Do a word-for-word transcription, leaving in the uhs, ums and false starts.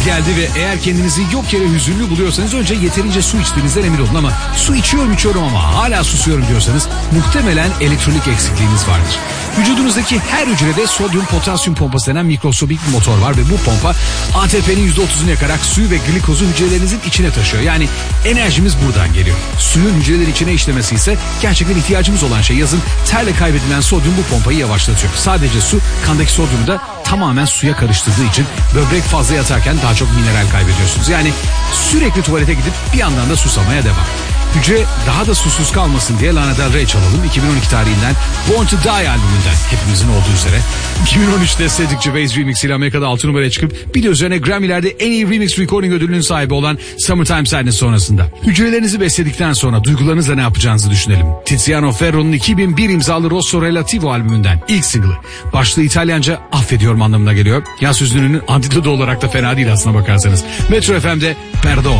yaz geldi ve eğer kendinizi yok yere hüzünlü buluyorsanız önce yeterince su içtiğinizden emin olun, ama su içiyorum içiyorum ama hala susuyorum diyorsanız muhtemelen elektrolit eksikliğiniz vardır. Vücudunuzdaki her hücrede sodyum potasyum pompası denen mikroskobik bir motor var ve bu pompa A T P'nin yüzde otuzunu yakarak suyu ve glikozu hücrelerinizin içine taşıyor. Yani enerjimiz buradan geliyor. Suyun hücrelerin içine işlemesi ise gerçekten ihtiyacımız olan şey. Yazın terle kaybedilen sodyum bu pompayı yavaşlatıyor. Sadece su kandaki sodyumu da tamamen suya karıştırdığı için böbrek fazla yatarken daha çok mineral kaybediyorsunuz. Yani sürekli tuvalete gidip bir yandan da susamaya devam. Hücre daha da susuz kalmasın diye Lana Del Rey çalalım. iki bin on iki tarihinden Born to Die albümünden, hepimizin olduğu üzere. iki bin on üçte Cedric Gervais remix ile Amerika'da altı numaraya çıkıp bir de üzerine Grammy'lerde en iyi remix recording ödülünün sahibi olan Summertime Sadness sonrasında. Hücrelerinizi besledikten sonra duygularınızla ne yapacağınızı düşünelim. Tiziano Ferro'nun iki bin bir imzalı Rosso Relativo albümünden ilk single'ı. Başlığı İtalyanca affediyorum anlamına geliyor. Yaz hüznünün antidotu olarak da fena değil aslına bakarsanız. Metro F M'de Perdon.